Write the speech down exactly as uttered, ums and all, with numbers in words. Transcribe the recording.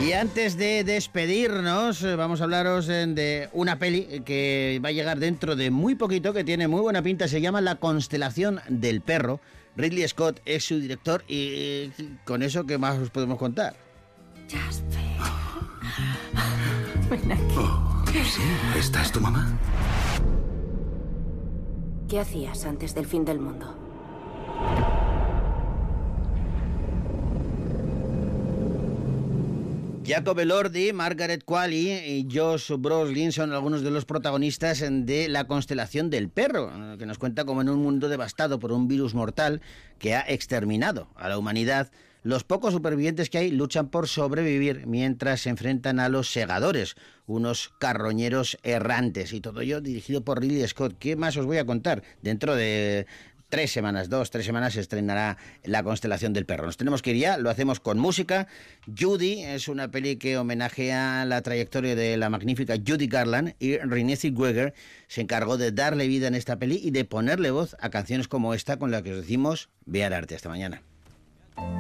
Y antes de despedirnos, vamos a hablaros de una peli que va a llegar dentro de muy poquito, que tiene muy buena pinta, se llama La constelación del perro. Ridley Scott es su director y con eso, ¿qué más os podemos contar? Jasper. Ven aquí. Oh, sí, ¿esta es tu mamá? ¿Qué hacías antes del fin del mundo? Jacob Elordi, Margaret Qualley y Josh Brolin son algunos de los protagonistas de La constelación del perro, que nos cuenta cómo en un mundo devastado por un virus mortal que ha exterminado a la humanidad, los pocos supervivientes que hay luchan por sobrevivir mientras se enfrentan a los segadores, unos carroñeros errantes. Y todo ello dirigido por Ridley Scott. ¿Qué más os voy a contar? Dentro de tres semanas, dos, tres semanas se estrenará La constelación del perro. Nos tenemos que ir ya, lo hacemos con música. Judy es una peli que homenajea la trayectoria de la magnífica Judy Garland, y Renée Zellweger se encargó de darle vida en esta peli y de ponerle voz a canciones como esta con la que os decimos ve al arte. Hasta mañana.